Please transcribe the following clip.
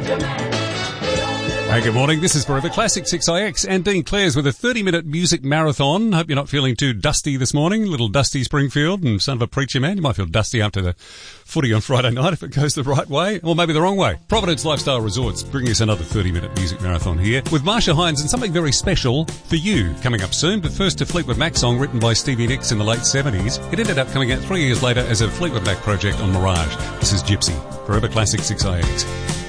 Hey, good morning. This is Forever Classic 6IX and Dean Clares with a 30-minute music marathon. Hope you're not feeling too dusty this morning. Little dusty Springfield and son of a preacher man. You might feel dusty after the footy on Friday night if it goes the right way, or maybe the wrong way. Providence Lifestyle Resorts bringing us another 30-minute music marathon here with Marsha Hines and something very special for you coming up soon. But first, a Fleetwood Mac song written by Stevie Nicks in the late 70s. It ended up coming out 3 years later as a Fleetwood Mac project on Mirage. This is Gypsy. Forever Classic 6IX.